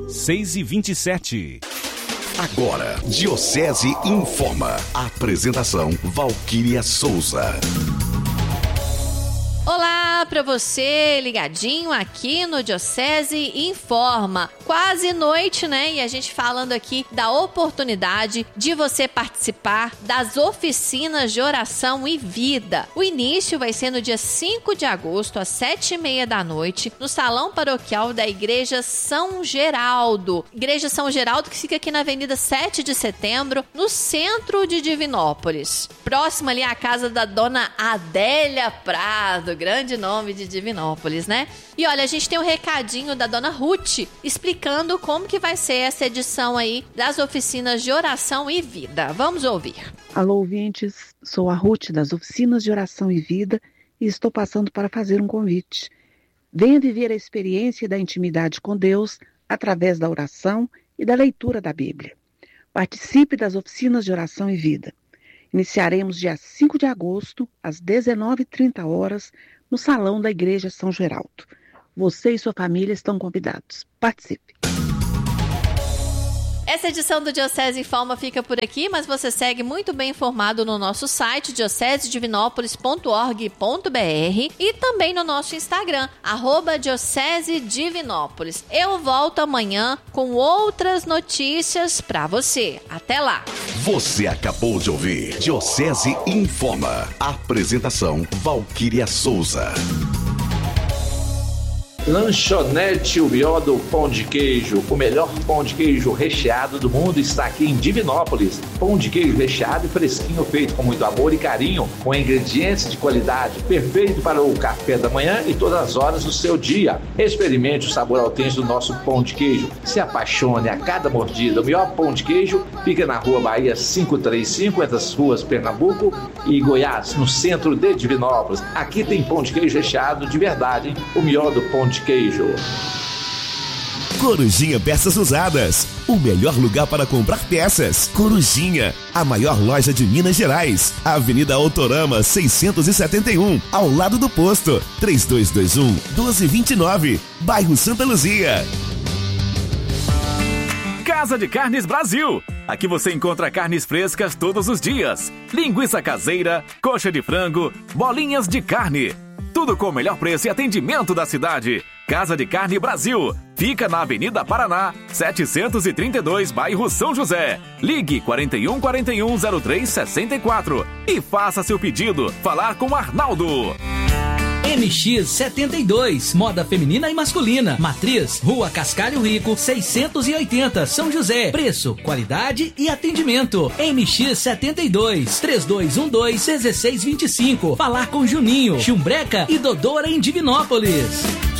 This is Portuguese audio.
6h27. Agora, Diocese Informa. Apresentação Valquíria Souza. Olá para você, ligadinho aqui no Diocese Informa. Quase noite, né? E a gente falando aqui da oportunidade de você participar das oficinas de oração e vida. O início vai ser no dia 5 de agosto, às 7h30 da noite, no Salão Paroquial da Igreja São Geraldo. Igreja São Geraldo, que fica aqui na Avenida 7 de Setembro, no centro de Divinópolis. Próximo ali à casa da Dona Adélia Prado, grande nome de Divinópolis, né? E olha, a gente tem um recadinho da Dona Ruth explicando como que vai ser essa edição aí das oficinas de oração e vida. Vamos ouvir. Alô, ouvintes, sou a Ruth das oficinas de oração e vida e estou passando para fazer um convite. Venha viver a experiência da intimidade com Deus através da oração e da leitura da Bíblia. Participe das oficinas de oração e vida. Iniciaremos dia 5 de agosto, às 19h30, no Salão da Igreja São Geraldo. Você e sua família estão convidados. Participe! Essa edição do Diocese Informa fica por aqui, mas você segue muito bem informado no nosso site, diocesedivinópolis.org.br, e também no nosso Instagram, @diocesedivinópolis. Eu volto amanhã com outras notícias para você. Até lá! Você acabou de ouvir Diocese Informa. Apresentação Valquíria Souza. Lanchonete O Miodo Pão de Queijo, o melhor pão de queijo recheado do mundo, está aqui em Divinópolis. Pão de queijo recheado e fresquinho, feito com muito amor e carinho, com ingredientes de qualidade, perfeito para o café da manhã e todas as horas do seu dia. Experimente o sabor autêntico do nosso pão de queijo. Se apaixone a cada mordida. O melhor pão de queijo fica na Rua Bahia 535, entre as ruas Pernambuco e Goiás, no centro de Divinópolis. Aqui tem pão de queijo recheado de verdade, hein? O melhor do pão de queijo. Corujinha Peças Usadas, o melhor lugar para comprar peças. Corujinha, a maior loja de Minas Gerais, Avenida Autorama 671, ao lado do posto, 3221-1229, bairro Santa Luzia. Casa de Carnes Brasil. Aqui você encontra carnes frescas todos os dias. Linguiça caseira, coxa de frango, bolinhas de carne. Tudo com o melhor preço e atendimento da cidade. Casa de Carne Brasil. Fica na Avenida Paraná, 732, bairro São José. Ligue 4141-0364 e faça seu pedido. Falar com Arnaldo. MX72, moda feminina e masculina. Matriz, Rua Cascalho Rico, 680, São José. Preço, qualidade e atendimento. MX72, 3212-1625. Falar com Juninho, Chumbreca e Dodora em Divinópolis.